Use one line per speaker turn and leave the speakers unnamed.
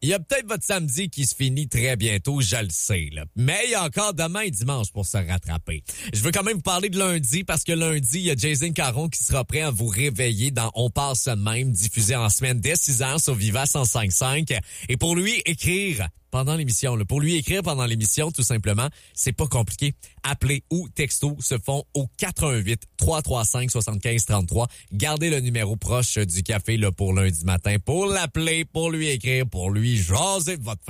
Il y a peut-être votre samedi qui se finit très bientôt, je le sais, là. Mais il y a encore demain et dimanche pour se rattraper. Je veux quand même vous parler de lundi parce que lundi, il y a Jason Caron qui sera prêt à vous réveiller dans On passe ce même, diffusé en semaine dès 6h sur Viva 105.5. Et pour lui, écrire pendant l'émission, tout simplement, c'est pas compliqué. Appelez ou texto se font au 418-335-7533. Gardez le numéro proche du café là, pour lundi matin pour l'appeler, pour lui écrire, pour lui jaser de votre